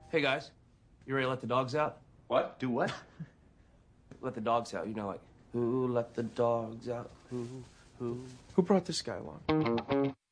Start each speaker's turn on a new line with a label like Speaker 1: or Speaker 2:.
Speaker 1: Hey, guys. You ready to let the dogs out?
Speaker 2: What? Do what?
Speaker 1: Let the dogs out. You know, like, who let the dogs out? Who?
Speaker 3: Who brought this guy along?